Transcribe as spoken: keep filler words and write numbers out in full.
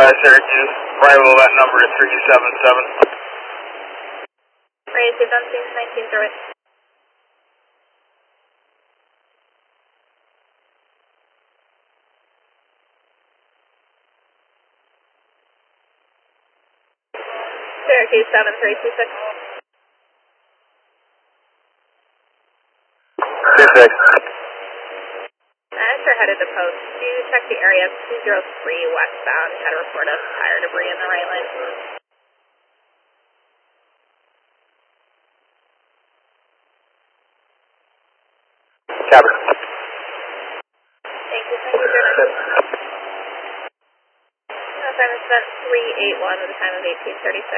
Syracuse, arrival at number three seven seven. Raise it on Teams nineteen, through it. Syracuse seven three two six. Two six. As you're headed to post, do check the area two zero three westbound. Had a report of tire debris in the right lane. Cabin. Thank you, thank you, Jordan. Time is spent three eight one with a time of eighteen thirty-six.